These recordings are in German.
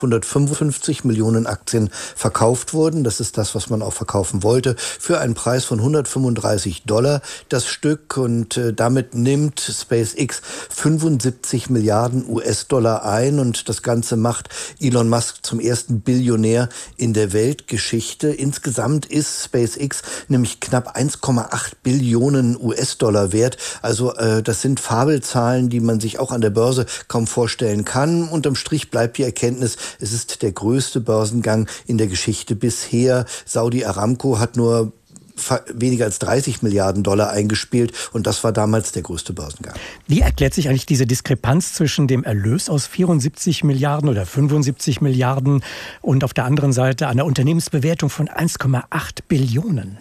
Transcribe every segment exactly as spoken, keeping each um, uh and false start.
hundertfünfundfünfzig Millionen Aktien verkauft wurden. Das ist das, was man auch verkaufen wollte, für einen Preis von hundertfünfunddreißig Dollar das Stück. Und äh, damit nimmt SpaceX fünfundsiebzig Milliarden U S-Dollar ein. Und das Ganze macht Elon Musk zum ersten Billionär in der Weltgeschichte. Insgesamt ist SpaceX nämlich knapp eins Komma acht Billionen U S-Dollar wert. Also äh, das sind Fabelzahlen, die man sich auch an der Börse kaum vorstellen kann. Unterm Strich bleibt die Erkenntnis, es ist der größte Börsengang in der Geschichte bisher. Saudi Aramco hat nur weniger als dreißig Milliarden Dollar eingespielt und das war damals der größte Börsengang. Wie erklärt sich eigentlich diese Diskrepanz zwischen dem Erlös aus vierundsiebzig Milliarden oder fünfundsiebzig Milliarden und auf der anderen Seite einer Unternehmensbewertung von eins Komma acht Billionen?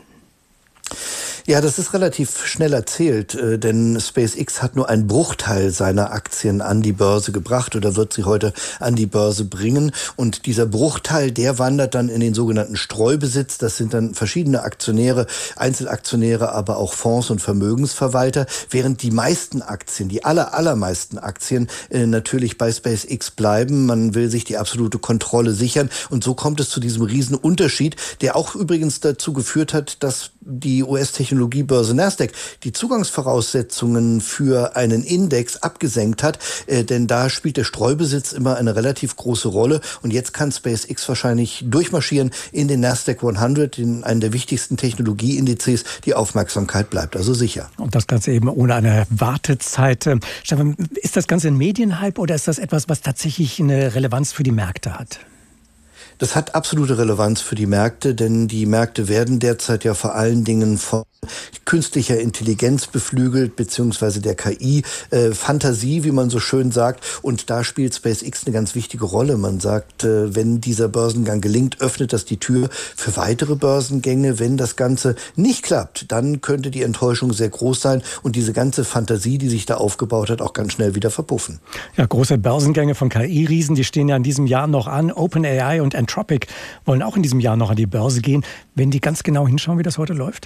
Ja, das ist relativ schnell erzählt, denn SpaceX hat nur einen Bruchteil seiner Aktien an die Börse gebracht oder wird sie heute an die Börse bringen. Und dieser Bruchteil, der wandert dann in den sogenannten Streubesitz. Das sind dann verschiedene Aktionäre, Einzelaktionäre, aber auch Fonds und Vermögensverwalter, während die meisten Aktien, die aller, allermeisten Aktien äh, natürlich bei SpaceX bleiben. Man will sich die absolute Kontrolle sichern und so kommt es zu diesem riesen Unterschied, der auch übrigens dazu geführt hat, dass die U S-Technologiebörse Nasdaq die Zugangsvoraussetzungen für einen Index abgesenkt hat, äh, denn da spielt der Streubesitz immer eine relativ große Rolle und jetzt kann SpaceX wahrscheinlich durchmarschieren in den Nasdaq hundert, in einen der wichtigsten Technologieindizes. Die Aufmerksamkeit bleibt also sicher. Und das Ganze eben ohne eine Wartezeit. Stefan, ist das Ganze ein Medienhype oder ist das etwas, was tatsächlich eine Relevanz für die Märkte hat? Das hat absolute Relevanz für die Märkte, denn die Märkte werden derzeit ja vor allen Dingen von künstlicher Intelligenz beflügelt, beziehungsweise der K I-Fantasie, äh, wie man so schön sagt. Und da spielt SpaceX eine ganz wichtige Rolle. Man sagt, äh, wenn dieser Börsengang gelingt, öffnet das die Tür für weitere Börsengänge. Wenn das Ganze nicht klappt, dann könnte die Enttäuschung sehr groß sein und diese ganze Fantasie, die sich da aufgebaut hat, auch ganz schnell wieder verpuffen. Ja, große Börsengänge von K I-Riesen, die stehen ja in diesem Jahr noch an. OpenAI und Anthropic wollen auch in diesem Jahr noch an die Börse gehen. Wenn die ganz genau hinschauen, wie das heute läuft?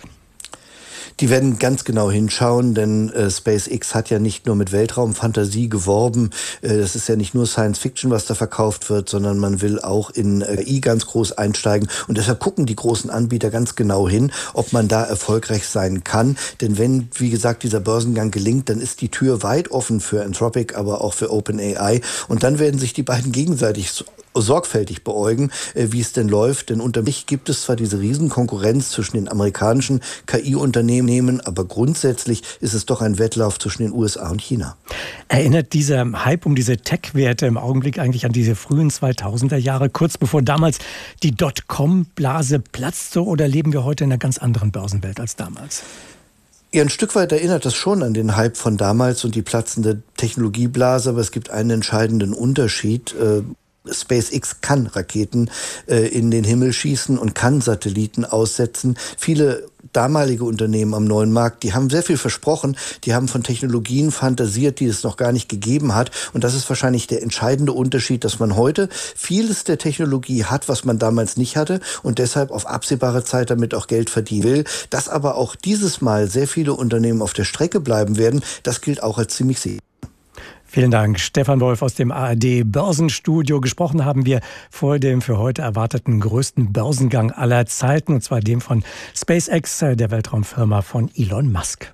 Die werden ganz genau hinschauen, denn äh, SpaceX hat ja nicht nur mit Weltraumfantasie geworben. Äh, das ist ja nicht nur Science Fiction, was da verkauft wird, sondern man will auch in K I ganz groß einsteigen. Und deshalb gucken die großen Anbieter ganz genau hin, ob man da erfolgreich sein kann. Denn wenn, wie gesagt, dieser Börsengang gelingt, dann ist die Tür weit offen für Anthropic, aber auch für OpenAI. Und dann werden sich die beiden gegenseitig so sorgfältig beäugen, äh, wie es denn läuft. Denn unter mich gibt es zwar diese Riesenkonkurrenz zwischen den amerikanischen K I-Unternehmen, aber grundsätzlich ist es doch ein Wettlauf zwischen den U S A und China. Erinnert dieser Hype um diese Tech-Werte im Augenblick eigentlich an diese frühen zweitausender Jahre, kurz bevor damals die Dotcom-Blase platzte, oder leben wir heute in einer ganz anderen Börsenwelt als damals? Ja, ein Stück weit erinnert das schon an den Hype von damals und die platzende Technologieblase, aber es gibt einen entscheidenden Unterschied. Äh, SpaceX kann Raketen äh, in den Himmel schießen und kann Satelliten aussetzen. Viele damalige Unternehmen am neuen Markt, die haben sehr viel versprochen, die haben von Technologien fantasiert, die es noch gar nicht gegeben hat. Und das ist wahrscheinlich der entscheidende Unterschied, dass man heute vieles der Technologie hat, was man damals nicht hatte und deshalb auf absehbare Zeit damit auch Geld verdienen will. Dass aber auch dieses Mal sehr viele Unternehmen auf der Strecke bleiben werden, das gilt auch als ziemlich sicher. Vielen Dank, Stefan Wolf aus dem A R D Börsenstudio. Gesprochen haben wir vor dem für heute erwarteten größten Börsengang aller Zeiten, und zwar dem von SpaceX, der Weltraumfirma von Elon Musk.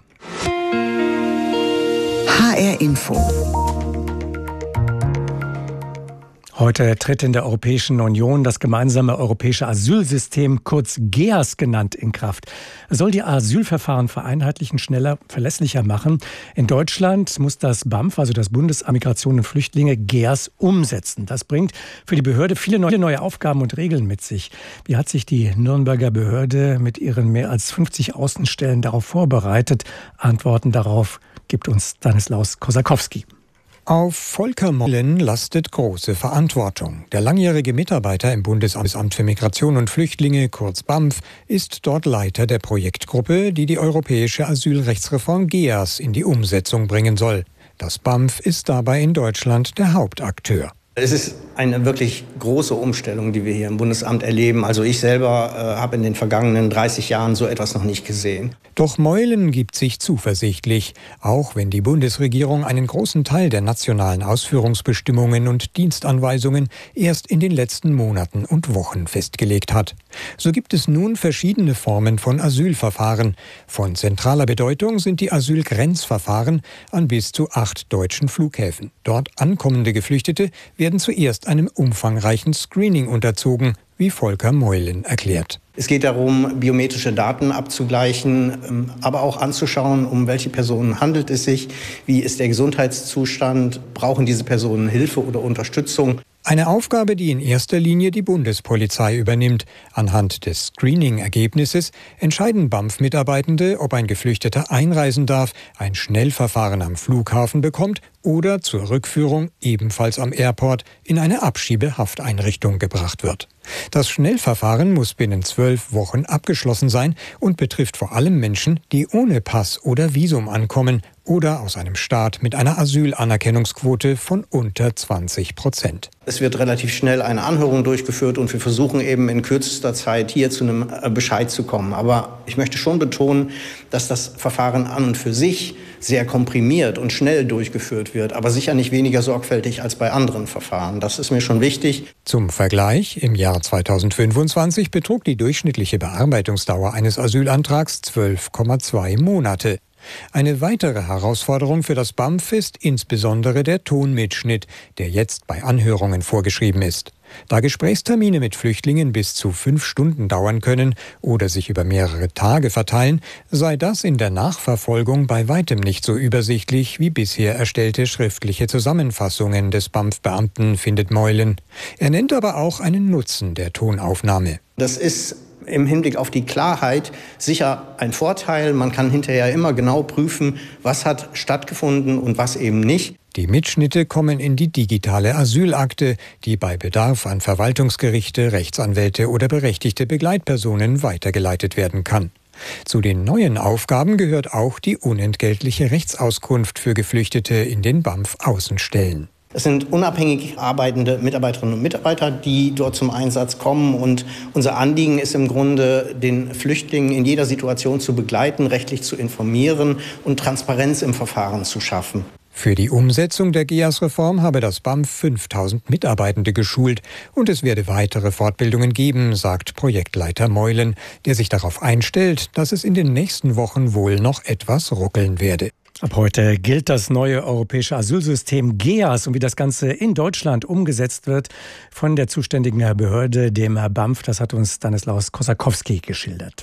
H R Info. Heute tritt in der Europäischen Union das gemeinsame europäische Asylsystem, kurz G E A S genannt, in Kraft. Es soll die Asylverfahren vereinheitlichen, schneller, verlässlicher machen. In Deutschland muss das B A M F, also das Bundesamt Migration und Flüchtlinge, G E A S umsetzen. Das bringt für die Behörde viele neue, neue Aufgaben und Regeln mit sich. Wie hat sich die Nürnberger Behörde mit ihren mehr als fünfzig Außenstellen darauf vorbereitet? Antworten darauf gibt uns Stanislaus Kosakowski. Auf Volker Mollen lastet große Verantwortung. Der langjährige Mitarbeiter im Bundesamt für Migration und Flüchtlinge, kurz B A M F, ist dort Leiter der Projektgruppe, die die europäische Asylrechtsreform G E A S in die Umsetzung bringen soll. Das B A M F ist dabei in Deutschland der Hauptakteur. Es ist eine wirklich große Umstellung, die wir hier im Bundesamt erleben. Also ich selber äh, habe in den vergangenen dreißig Jahren so etwas noch nicht gesehen. Doch Meulen gibt sich zuversichtlich, auch wenn die Bundesregierung einen großen Teil der nationalen Ausführungsbestimmungen und Dienstanweisungen erst in den letzten Monaten und Wochen festgelegt hat. So gibt es nun verschiedene Formen von Asylverfahren. Von zentraler Bedeutung sind die Asylgrenzverfahren an bis zu acht deutschen Flughäfen. Dort ankommende Geflüchtete werden zuerst einem umfangreichen Screening unterzogen, wie Volker Meulen erklärt. Es geht darum, biometrische Daten abzugleichen, aber auch anzuschauen, um welche Personen handelt es sich, wie ist der Gesundheitszustand, brauchen diese Personen Hilfe oder Unterstützung. Eine Aufgabe, die in erster Linie die Bundespolizei übernimmt. Anhand des Screening-Ergebnisses entscheiden B A M F-Mitarbeitende, ob ein Geflüchteter einreisen darf, ein Schnellverfahren am Flughafen bekommt oder zur Rückführung ebenfalls am Airport in eine Abschiebehafteinrichtung gebracht wird. Das Schnellverfahren muss binnen zwölf Wochen abgeschlossen sein und betrifft vor allem Menschen, die ohne Pass oder Visum ankommen oder aus einem Staat mit einer Asylanerkennungsquote von unter zwanzig Prozent. Es wird relativ schnell eine Anhörung durchgeführt und wir versuchen eben in kürzester Zeit hier zu einem Bescheid zu kommen. Aber ich möchte schon betonen, dass das Verfahren an und für sich sehr komprimiert und schnell durchgeführt wird, aber sicher nicht weniger sorgfältig als bei anderen Verfahren. Das ist mir schon wichtig. Zum Vergleich, im Jahr zweitausendfünfundzwanzig betrug die durchschnittliche Bearbeitungsdauer eines Asylantrags zwölf Komma zwei Monate. Eine weitere Herausforderung für das B A M F ist insbesondere der Tonmitschnitt, der jetzt bei Anhörungen vorgeschrieben ist. Da Gesprächstermine mit Flüchtlingen bis zu fünf Stunden dauern können oder sich über mehrere Tage verteilen, sei das in der Nachverfolgung bei weitem nicht so übersichtlich wie bisher erstellte schriftliche Zusammenfassungen des B A M F-Beamten, findet Meulen. Er nennt aber auch einen Nutzen der Tonaufnahme. Das ist im Hinblick auf die Klarheit sicher ein Vorteil. Man kann hinterher immer genau prüfen, was hat stattgefunden und was eben nicht. Die Mitschnitte kommen in die digitale Asylakte, die bei Bedarf an Verwaltungsgerichte, Rechtsanwälte oder berechtigte Begleitpersonen weitergeleitet werden kann. Zu den neuen Aufgaben gehört auch die unentgeltliche Rechtsauskunft für Geflüchtete in den B A M F-Außenstellen. Es sind unabhängig arbeitende Mitarbeiterinnen und Mitarbeiter, die dort zum Einsatz kommen. Und unser Anliegen ist im Grunde, den Flüchtlingen in jeder Situation zu begleiten, rechtlich zu informieren und Transparenz im Verfahren zu schaffen. Für die Umsetzung der G E A S-Reform habe das B A M F fünftausend Mitarbeitende geschult und es werde weitere Fortbildungen geben, sagt Projektleiter Meulen, der sich darauf einstellt, dass es in den nächsten Wochen wohl noch etwas ruckeln werde. Ab heute gilt das neue europäische Asylsystem G E A S und wie das Ganze in Deutschland umgesetzt wird von der zuständigen Behörde, dem B A M F. Das hat uns Stanislaus Kosakowski geschildert.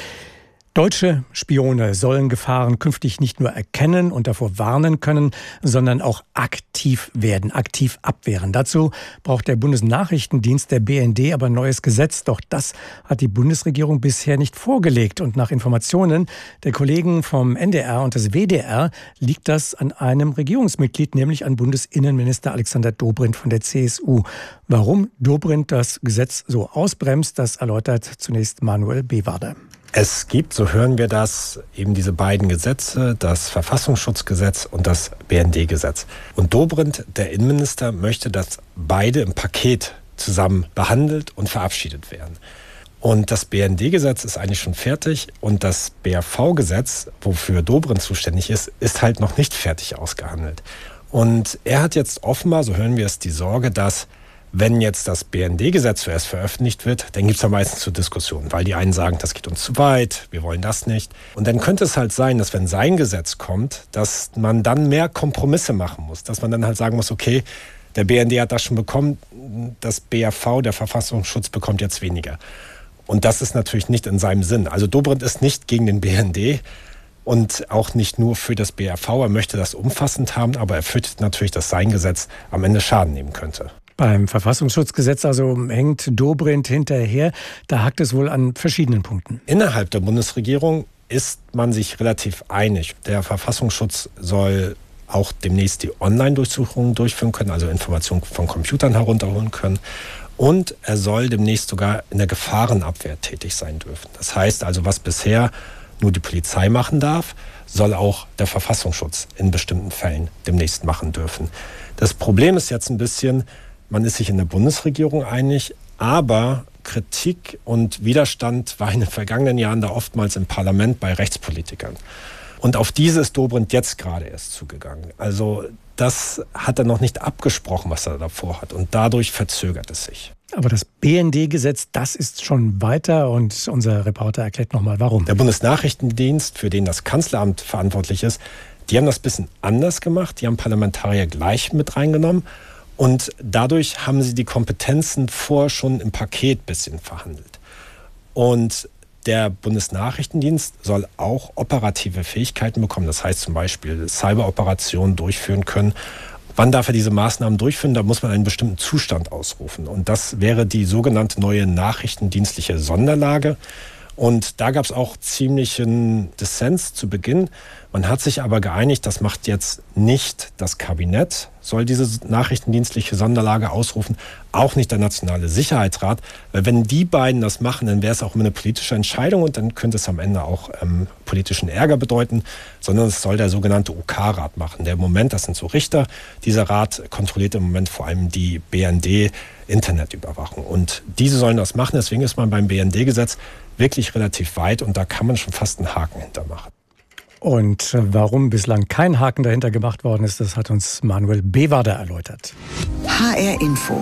Deutsche Spione sollen Gefahren künftig nicht nur erkennen und davor warnen können, sondern auch aktiv werden, aktiv abwehren. Dazu braucht der Bundesnachrichtendienst, der B N D, aber ein neues Gesetz. Doch das hat die Bundesregierung bisher nicht vorgelegt. Und nach Informationen der Kollegen vom N D R und des W D R liegt das an einem Regierungsmitglied, nämlich an Bundesinnenminister Alexander Dobrindt von der C S U. Warum Dobrindt das Gesetz so ausbremst, das erläutert zunächst Manuel Bewarde. Es gibt, so hören wir das, eben diese beiden Gesetze, das Verfassungsschutzgesetz und das B N D-Gesetz. Und Dobrindt, der Innenminister, möchte, dass beide im Paket zusammen behandelt und verabschiedet werden. Und das B N D-Gesetz ist eigentlich schon fertig und das B A V-Gesetz, wofür Dobrindt zuständig ist, ist halt noch nicht fertig ausgehandelt. Und er hat jetzt offenbar, so hören wir es, die Sorge, dass wenn jetzt das B N D-Gesetz zuerst veröffentlicht wird, dann gibt es ja meistens zur Diskussion, weil die einen sagen, das geht uns zu weit, wir wollen das nicht. Und dann könnte es halt sein, dass wenn sein Gesetz kommt, dass man dann mehr Kompromisse machen muss, dass man dann halt sagen muss, okay, der B N D hat das schon bekommen, das B A V, der Verfassungsschutz, bekommt jetzt weniger. Und das ist natürlich nicht in seinem Sinn. Also Dobrindt ist nicht gegen den B N D und auch nicht nur für das B A V. Er möchte das umfassend haben, aber er fürchtet natürlich, dass sein Gesetz am Ende Schaden nehmen könnte. Beim Verfassungsschutzgesetz also hängt Dobrindt hinterher. Da hakt es wohl an verschiedenen Punkten. Innerhalb der Bundesregierung ist man sich relativ einig. Der Verfassungsschutz soll auch demnächst die Online-Durchsuchungen durchführen können, also Informationen von Computern herunterholen können. Und er soll demnächst sogar in der Gefahrenabwehr tätig sein dürfen. Das heißt also, was bisher nur die Polizei machen darf, soll auch der Verfassungsschutz in bestimmten Fällen demnächst machen dürfen. Das Problem ist jetzt ein bisschen, man ist sich in der Bundesregierung einig, aber Kritik und Widerstand war in den vergangenen Jahren da oftmals im Parlament bei Rechtspolitikern. Und auf diese ist Dobrindt jetzt gerade erst zugegangen. Also das hat er noch nicht abgesprochen, was er davor hat. Und dadurch verzögert es sich. Aber das B N D-Gesetz, das ist schon weiter und unser Reporter erklärt nochmal, warum. Der Bundesnachrichtendienst, für den das Kanzleramt verantwortlich ist, die haben das ein bisschen anders gemacht. Die haben Parlamentarier gleich mit reingenommen. Und dadurch haben sie die Kompetenzen vorher schon im Paket ein bisschen verhandelt. Und der Bundesnachrichtendienst soll auch operative Fähigkeiten bekommen. Das heißt zum Beispiel Cyberoperationen durchführen können. Wann darf er diese Maßnahmen durchführen? Da muss man einen bestimmten Zustand ausrufen. Und das wäre die sogenannte neue nachrichtendienstliche Sonderlage. Und da gab es auch ziemlichen Dissens zu Beginn. Man hat sich aber geeinigt, das macht jetzt nicht das Kabinett, soll diese nachrichtendienstliche Sonderlage ausrufen, auch nicht der Nationale Sicherheitsrat. Weil wenn die beiden das machen, dann wäre es auch immer eine politische Entscheidung und dann könnte es am Ende auch ähm, politischen Ärger bedeuten, sondern es soll der sogenannte U K-Rat machen. Der im Moment, das sind so Richter, dieser Rat kontrolliert im Moment vor allem die B N D-Internetüberwachung. Und diese sollen das machen, deswegen ist man beim B N D-Gesetz wirklich relativ weit und da kann man schon fast einen Haken hintermachen. Und warum bislang kein Haken dahinter gemacht worden ist, das hat uns Manuel Bewader erläutert. H R Info.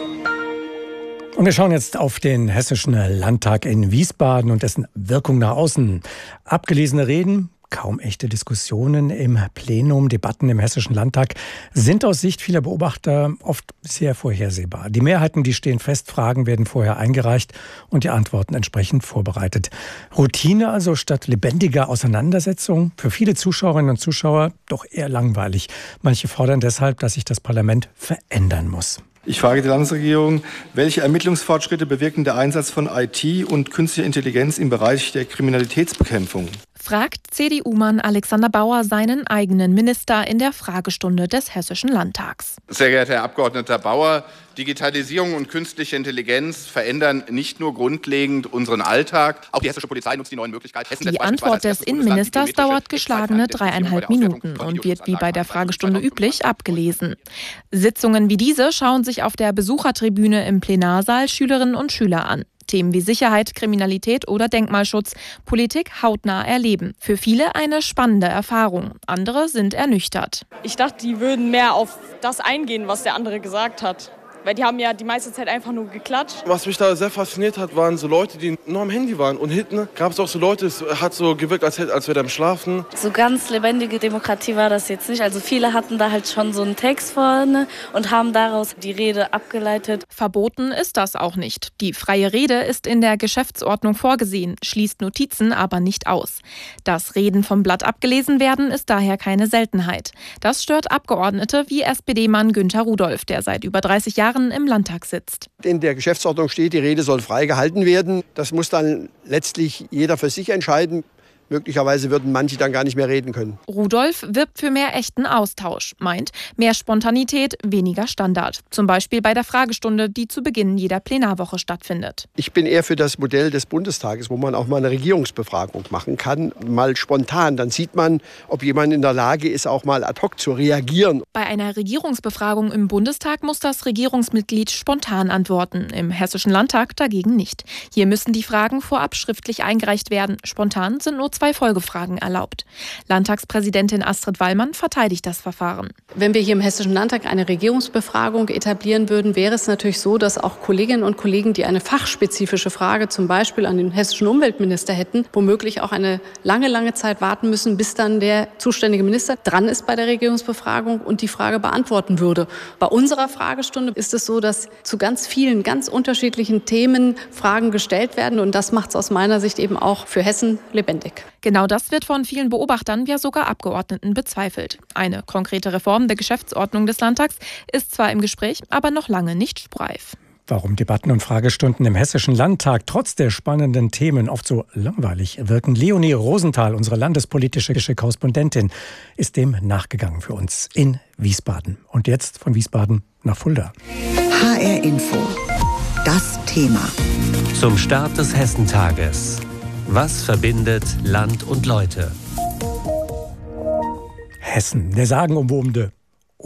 Und wir schauen jetzt auf den Hessischen Landtag in Wiesbaden und dessen Wirkung nach außen. Abgelesene Reden, kaum echte Diskussionen im Plenum, Debatten im Hessischen Landtag sind aus Sicht vieler Beobachter oft sehr vorhersehbar. Die Mehrheiten, die stehen fest, Fragen werden vorher eingereicht und die Antworten entsprechend vorbereitet. Routine also statt lebendiger Auseinandersetzung. Für viele Zuschauerinnen und Zuschauer doch eher langweilig. Manche fordern deshalb, dass sich das Parlament verändern muss. Ich frage die Landesregierung, welche Ermittlungsfortschritte bewirken der Einsatz von I T und künstlicher Intelligenz im Bereich der Kriminalitätsbekämpfung? Fragt C D U-Mann Alexander Bauer seinen eigenen Minister in der Fragestunde des Hessischen Landtags. Sehr geehrter Herr Abgeordneter Bauer, Digitalisierung und künstliche Intelligenz verändern nicht nur grundlegend unseren Alltag, auch die hessische Polizei nutzt die neuen Möglichkeiten. Hessen die Antwort des Innenministers dauert geschlagene dreieinhalb Minuten und wird wie bei der Fragestunde üblich abgelesen. Sitzungen wie diese schauen sich auf der Besuchertribüne im Plenarsaal Schülerinnen und Schüler an. Themen wie Sicherheit, Kriminalität oder Denkmalschutz, Politik hautnah erleben. Für viele eine spannende Erfahrung. Andere sind ernüchtert. Ich dachte, die würden mehr auf das eingehen, was der andere gesagt hat. Weil die haben ja die meiste Zeit einfach nur geklatscht. Was mich da sehr fasziniert hat, waren so Leute, die nur am Handy waren. Und hinten gab es auch so Leute, es hat so gewirkt, als, als wäre er am Schlafen. So ganz lebendige Demokratie war das jetzt nicht. Also viele hatten da halt schon so einen Text vorne und haben daraus die Rede abgeleitet. Verboten ist das auch nicht. Die freie Rede ist in der Geschäftsordnung vorgesehen, schließt Notizen aber nicht aus. Dass Reden vom Blatt abgelesen werden, ist daher keine Seltenheit. Das stört Abgeordnete wie S P D-Mann Günther Rudolph, der seit über dreißig Jahren im Landtag sitzt. In der Geschäftsordnung steht, die Rede soll frei gehalten werden. Das muss dann letztlich jeder für sich entscheiden. Möglicherweise würden manche dann gar nicht mehr reden können. Rudolph wirbt für mehr echten Austausch, meint mehr Spontanität, weniger Standard. Zum Beispiel bei der Fragestunde, die zu Beginn jeder Plenarwoche stattfindet. Ich bin eher für das Modell des Bundestages, wo man auch mal eine Regierungsbefragung machen kann, mal spontan. Dann sieht man, ob jemand in der Lage ist, auch mal ad hoc zu reagieren. Bei einer Regierungsbefragung im Bundestag muss das Regierungsmitglied spontan antworten, im Hessischen Landtag dagegen nicht. Hier müssen die Fragen vorab schriftlich eingereicht werden. Spontan sind nur zwei Folgefragen erlaubt. Landtagspräsidentin Astrid Wallmann verteidigt das Verfahren. Wenn wir hier im Hessischen Landtag eine Regierungsbefragung etablieren würden, wäre es natürlich so, dass auch Kolleginnen und Kollegen, die eine fachspezifische Frage zum Beispiel an den hessischen Umweltminister hätten, womöglich auch eine lange, lange Zeit warten müssen, bis dann der zuständige Minister dran ist bei der Regierungsbefragung und die Frage beantworten würde. Bei unserer Fragestunde ist es so, dass zu ganz vielen, ganz unterschiedlichen Themen Fragen gestellt werden und das macht es aus meiner Sicht eben auch für Hessen lebendig. Genau das wird von vielen Beobachtern, ja sogar Abgeordneten bezweifelt. Eine konkrete Reform der Geschäftsordnung des Landtags ist zwar im Gespräch, aber noch lange nicht spruchreif. Warum Debatten und Fragestunden im Hessischen Landtag trotz der spannenden Themen oft so langweilig wirken. Leonie Rosenthal, unsere landespolitische Korrespondentin, ist dem nachgegangen für uns in Wiesbaden. Und jetzt von Wiesbaden nach Fulda. H R Info. Das Thema. Zum Start des Hessentages. Was verbindet Land und Leute? Hessen, der sagenumwobene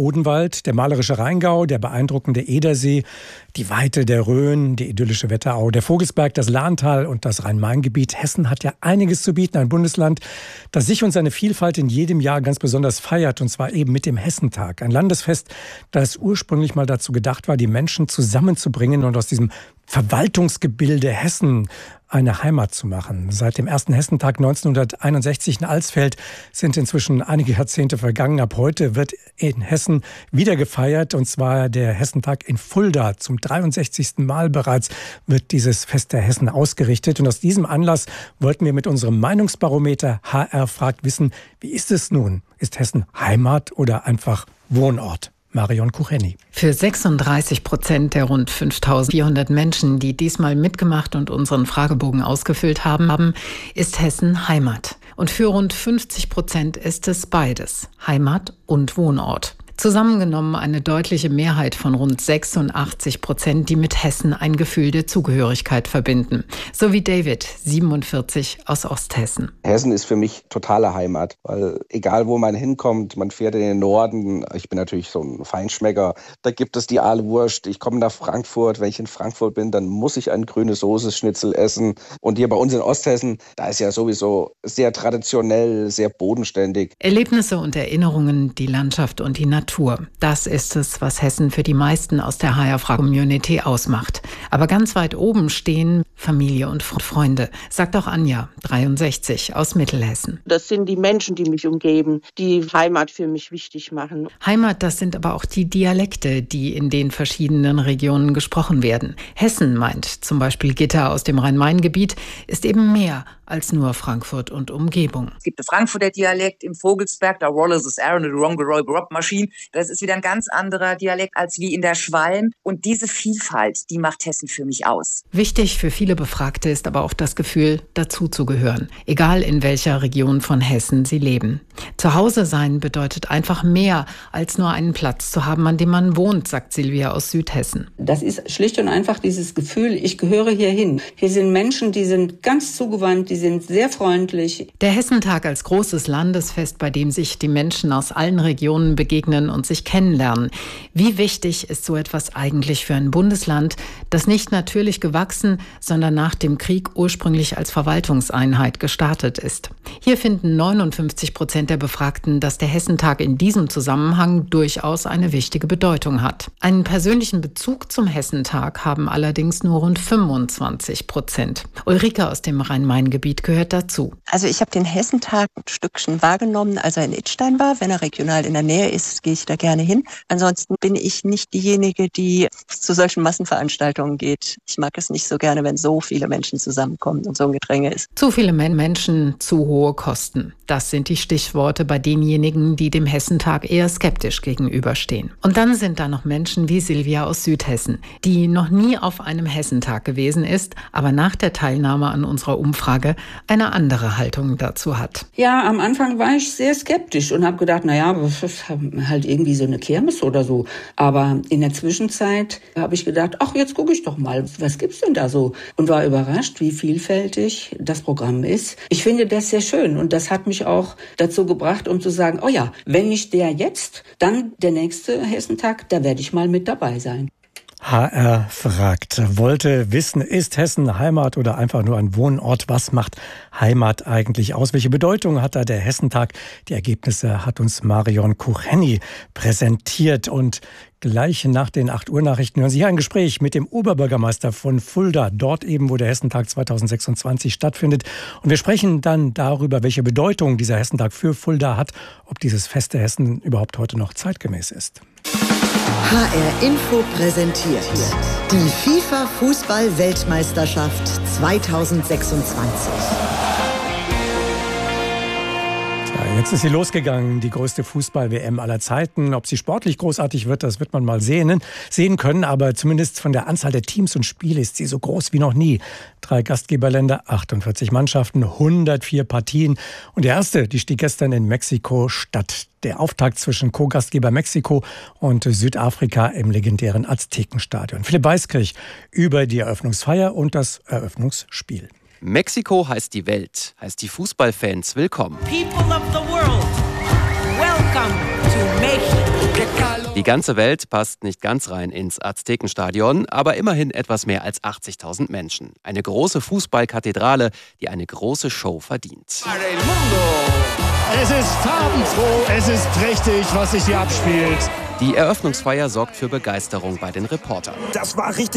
Odenwald, der malerische Rheingau, der beeindruckende Edersee, die Weite der Rhön, die idyllische Wetterau, der Vogelsberg, das Lahntal und das Rhein-Main-Gebiet. Hessen hat ja einiges zu bieten, ein Bundesland, das sich und seine Vielfalt in jedem Jahr ganz besonders feiert, und zwar eben mit dem Hessentag. Ein Landesfest, das ursprünglich mal dazu gedacht war, die Menschen zusammenzubringen und aus diesem Verwaltungsgebilde Hessen eine Heimat zu machen. Seit dem ersten Hessentag neunzehnhunderteinundsechzig in Alsfeld sind inzwischen einige Jahrzehnte vergangen. Ab heute wird in Hessen wieder gefeiert, und zwar der Hessentag in Fulda. Zum dreiundsechzigsten Mal bereits wird dieses Fest der Hessen ausgerichtet. Und aus diesem Anlass wollten wir mit unserem Meinungsbarometer H R fragt wissen, wie ist es nun? Ist Hessen Heimat oder einfach Wohnort? Marion Kucheni. Für sechsunddreißig Prozent der rund fünftausendvierhundert Menschen, die diesmal mitgemacht und unseren Fragebogen ausgefüllt haben, ist Hessen Heimat. Und für rund fünfzig Prozent ist es beides, Heimat und Wohnort. Zusammengenommen eine deutliche Mehrheit von rund sechsundachtzig Prozent, die mit Hessen ein Gefühl der Zugehörigkeit verbinden. So wie David, siebenundvierzig, aus Osthessen. Hessen ist für mich totale Heimat, weil egal wo man hinkommt, man fährt in den Norden. Ich bin natürlich so ein Feinschmecker. Da gibt es die Aalwurst. Ich komme nach Frankfurt. Wenn ich in Frankfurt bin, dann muss ich ein grünes Soße-Schnitzel essen. Und hier bei uns in Osthessen, da ist ja sowieso sehr traditionell, sehr bodenständig. Erlebnisse und Erinnerungen, die Landschaft und die Natur. Das ist es, was Hessen für die meisten aus der H R-Frage-Community ausmacht. Aber ganz weit oben stehen Familie und Freunde, sagt auch Anja, dreiundsechzig, aus Mittelhessen. Das sind die Menschen, die mich umgeben, die Heimat für mich wichtig machen. Heimat, das sind aber auch die Dialekte, die in den verschiedenen Regionen gesprochen werden. Hessen, meint zum Beispiel Gitta aus dem Rhein-Main-Gebiet, ist eben mehr als nur Frankfurt und Umgebung. Es gibt den Frankfurter Dialekt im Vogelsberg, da Wallace is Aaron, the Rongeroy Rob Machine. Das ist wieder ein ganz anderer Dialekt als wie in der Schwalm. Und diese Vielfalt, die macht Hessen für mich aus. Wichtig für viele Befragte ist aber auch das Gefühl, dazuzugehören. Egal in welcher Region von Hessen sie leben. Zu Hause sein bedeutet einfach mehr, als nur einen Platz zu haben, an dem man wohnt, sagt Silvia aus Südhessen. Das ist schlicht und einfach dieses Gefühl, ich gehöre hier hin. Hier sind Menschen, die sind ganz zugewandt, die sind sehr freundlich. Der Hessentag als großes Landesfest, bei dem sich die Menschen aus allen Regionen begegnen und sich kennenlernen. Wie wichtig ist so etwas eigentlich für ein Bundesland, das nicht natürlich gewachsen, sondern nach dem Krieg ursprünglich als Verwaltungseinheit gestartet ist? Hier finden neunundfünfzig Prozent der Befragten, dass der Hessentag in diesem Zusammenhang durchaus eine wichtige Bedeutung hat. Einen persönlichen Bezug zum Hessentag haben allerdings nur rund fünfundzwanzig Prozent. Ulrike aus dem Rhein-Main-Gebiet gehört dazu. Also ich habe den Hessentag ein Stückchen wahrgenommen, als er in Idstein war. Wenn er regional in der Nähe ist, gehe ich da gerne hin. Ansonsten bin ich nicht diejenige, die zu solchen Massenveranstaltungen geht. Ich mag es nicht so gerne, wenn so viele Menschen zusammenkommen und so ein Gedränge ist. Zu viele Menschen, zu hohe Kosten. Das sind die Stichworte bei denjenigen, die dem Hessentag eher skeptisch gegenüberstehen. Und dann sind da noch Menschen wie Silvia aus Südhessen, die noch nie auf einem Hessentag gewesen ist, aber nach der Teilnahme an unserer Umfrage eine andere Haltung dazu hat. Ja, am Anfang war ich sehr skeptisch und habe gedacht, naja, das ist halt irgendwie so eine Kirmes oder so. Aber in der Zwischenzeit habe ich gedacht, ach, jetzt gucke ich doch mal, was gibt's denn da so? Und war überrascht, wie vielfältig das Programm ist. Ich finde das sehr schön und das hat mich auch dazu gebracht, um zu sagen, oh ja, wenn nicht der jetzt, dann der nächste Hessentag, da werde ich mal mit dabei sein. H R fragt, wollte wissen, ist Hessen Heimat oder einfach nur ein Wohnort? Was macht Heimat eigentlich aus? Welche Bedeutung hat da der Hessentag? Die Ergebnisse hat uns Marion Kucheni präsentiert. Und gleich nach den acht Uhr Nachrichten hören Sie hier ein Gespräch mit dem Oberbürgermeister von Fulda, dort eben, wo der Hessentag zweitausendsechsundzwanzig stattfindet. Und wir sprechen dann darüber, welche Bedeutung dieser Hessentag für Fulda hat, ob dieses Fest der Hessen überhaupt heute noch zeitgemäß ist. H R Info präsentiert die FIFA-Fußball-Weltmeisterschaft zweitausendsechsundzwanzig. Jetzt ist sie losgegangen, die größte Fußball-W M aller Zeiten. Ob sie sportlich großartig wird, das wird man mal sehen, sehen können. Aber zumindest von der Anzahl der Teams und Spiele ist sie so groß wie noch nie. Drei Gastgeberländer, achtundvierzig Mannschaften, hundertvier Partien. Und die erste, die stieg gestern in Mexiko statt. Der Auftakt zwischen Co-Gastgeber Mexiko und Südafrika im legendären Aztekenstadion. Philipp Weiskirch über die Eröffnungsfeier und das Eröffnungsspiel. Mexiko heißt die Welt, heißt die Fußballfans willkommen. People of the world, welcome to Mexico. Die ganze Welt passt nicht ganz rein ins Aztekenstadion, aber immerhin etwas mehr als achtzigtausend Menschen. Eine große Fußballkathedrale, die eine große Show verdient. Es ist farbenfroh, es ist prächtig, was sich hier abspielt. Die Eröffnungsfeier sorgt für Begeisterung bei den Reportern. Das war richtig